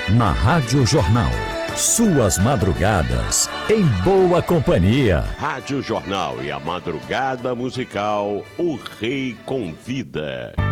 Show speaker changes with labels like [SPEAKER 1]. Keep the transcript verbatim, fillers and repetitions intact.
[SPEAKER 1] na Rádio Jornal. Suas madrugadas em boa companhia.
[SPEAKER 2] Rádio Jornal e a madrugada musical, o Rei Convida.